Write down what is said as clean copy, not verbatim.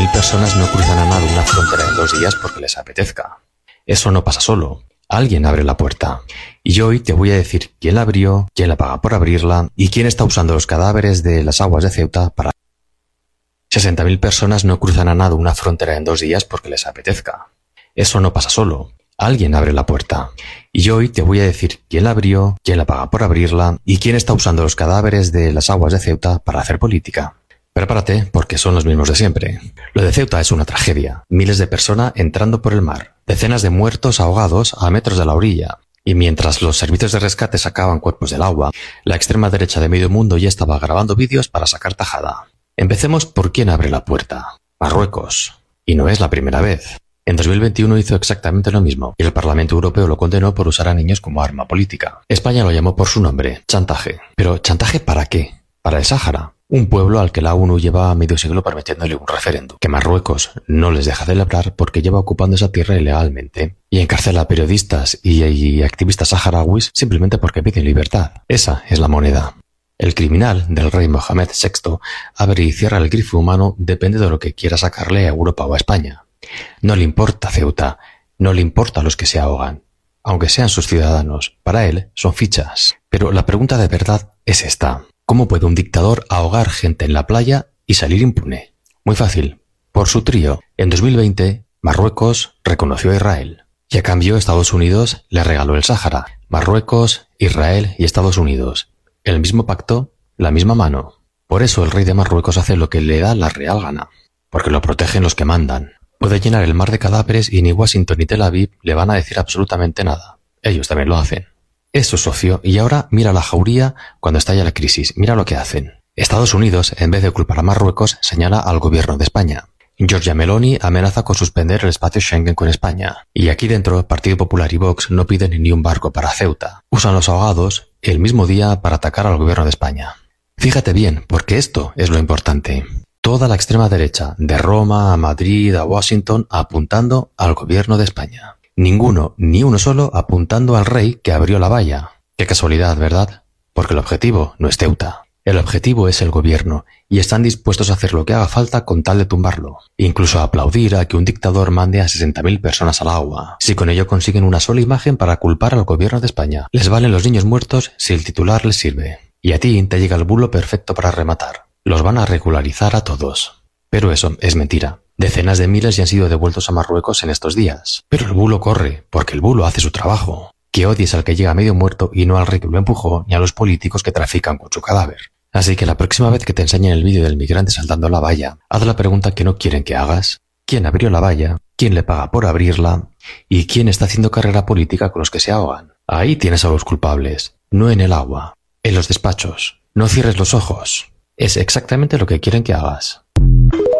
60.000 personas no cruzan a nado una frontera en 2 días porque les apetezca. Eso no pasa solo. Alguien abre la puerta. Y yo hoy te voy a decir quién la abrió, quién la paga por abrirla y quién está usando los cadáveres de las aguas de Ceuta para... 60.000 personas no cruzan a nado una frontera en 2 días porque les apetezca. Eso no pasa solo. Alguien abre la puerta. Y yo hoy te voy a decir quién la abrió, quién la paga por abrirla y quién está usando los cadáveres de las aguas de Ceuta para hacer política. Prepárate, porque son los mismos de siempre. Lo de Ceuta es una tragedia. Miles de personas entrando por el mar. Decenas de muertos ahogados a metros de la orilla. Y mientras los servicios de rescate sacaban cuerpos del agua, la extrema derecha de medio mundo ya estaba grabando vídeos para sacar tajada. Empecemos por quién abre la puerta. Marruecos. Y no es la primera vez. En 2021 hizo exactamente lo mismo, y el Parlamento Europeo lo condenó por usar a niños como arma política. España lo llamó por su nombre, chantaje. Pero ¿chantaje para qué? Para el Sáhara. Un pueblo al que la ONU lleva medio siglo permitiéndole un referéndum, que Marruecos no les deja celebrar porque lleva ocupando esa tierra ilegalmente, y encarcela a periodistas y activistas saharauis simplemente porque piden libertad. Esa es la moneda. El criminal del rey Mohamed VI abre y cierra el grifo humano depende de lo que quiera sacarle a Europa o a España. No le importa Ceuta, no le importa a los que se ahogan, aunque sean sus ciudadanos, para él son fichas. Pero la pregunta de verdad es esta. ¿Cómo puede un dictador ahogar gente en la playa y salir impune? Muy fácil. Por su trío. En 2020, Marruecos reconoció a Israel. Y a cambio, Estados Unidos le regaló el Sáhara. Marruecos, Israel y Estados Unidos. El mismo pacto, la misma mano. Por eso el rey de Marruecos hace lo que le da la real gana. Porque lo protegen los que mandan. Puede llenar el mar de cadáveres y ni Washington ni Tel Aviv le van a decir absolutamente nada. Ellos también lo hacen. Es su socio y ahora mira la jauría cuando estalla la crisis. Mira lo que hacen. Estados Unidos, en vez de culpar a Marruecos, señala al gobierno de España. Giorgia Meloni amenaza con suspender el espacio Schengen con España. Y aquí dentro, Partido Popular y Vox no piden ni un barco para Ceuta. Usan los ahogados el mismo día para atacar al gobierno de España. Fíjate bien, porque esto es lo importante. Toda la extrema derecha, de Roma a Madrid a Washington, apuntando al gobierno de España. Ninguno, ni uno solo, apuntando al rey que abrió la valla. Qué casualidad, ¿verdad? Porque el objetivo no es Ceuta. El objetivo es el gobierno, y están dispuestos a hacer lo que haga falta con tal de tumbarlo. Incluso a aplaudir a que un dictador mande a 60.000 personas al agua, si con ello consiguen una sola imagen para culpar al gobierno de España. Les valen los niños muertos si el titular les sirve. Y a ti te llega el bulo perfecto para rematar. Los van a regularizar a todos. Pero eso es mentira. Decenas de miles ya han sido devueltos a Marruecos en estos días. Pero el bulo corre, porque el bulo hace su trabajo. Que odies al que llega medio muerto y no al rey que lo empujó, ni a los políticos que trafican con su cadáver. Así que la próxima vez que te enseñen el vídeo del migrante saltando la valla, haz la pregunta que no quieren que hagas. ¿Quién abrió la valla? ¿Quién le paga por abrirla? ¿Y quién está haciendo carrera política con los que se ahogan? Ahí tienes a los culpables, no en el agua, en los despachos. No cierres los ojos. Es exactamente lo que quieren que hagas.